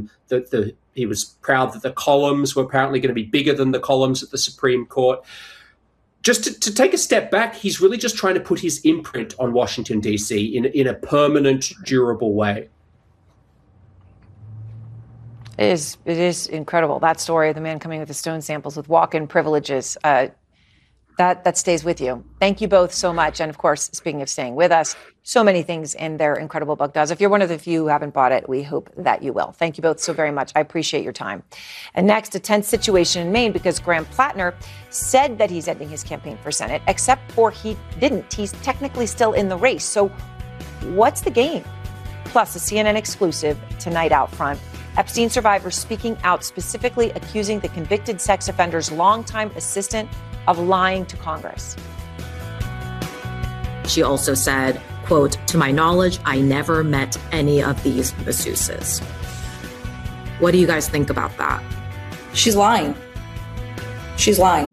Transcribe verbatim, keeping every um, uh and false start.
Um, the, the, he was proud that the columns were apparently going to be bigger than the columns at the Supreme Court. Just to, to take a step back, he's really just trying to put his imprint on Washington, D C in, in a permanent, durable way. It is, it is incredible. That story of the man coming with the stone samples with walk-in privileges, uh, that, that stays with you. Thank you both so much. And of course, speaking of staying with us, so many things in their incredible book does. If you're one of the few who haven't bought it, we hope that you will. Thank you both so very much. I appreciate your time. And next, a tense situation in Maine because Graham Plattner said that he's ending his campaign for Senate, except for he didn't. He's technically still in the race. So what's the game? Plus, a C N N exclusive tonight out front. Epstein survivors speaking out, specifically accusing the convicted sex offender's longtime assistant of lying to Congress. She also said, quote, "To my knowledge, I never met any of these masseuses." What do you guys think about that? She's lying. She's lying.